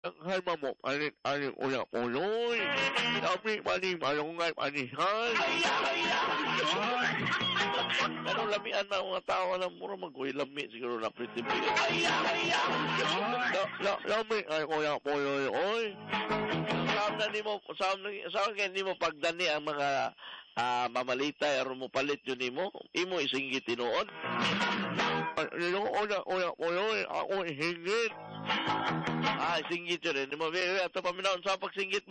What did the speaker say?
Ang halma mo, aling uya uloy. Sabi, mani, malungay, manihan. Ano lamian na mga tao na mura mag-uy lami siguro na pretty big. Lami, ay uya uloy, oy. Saan ni mo pagdani ang mga mamalitay aron mo palit yun imo isinggit tinuod. Uya, ako isingit. Singgit yun. Ato paminaon sa pagsinggit.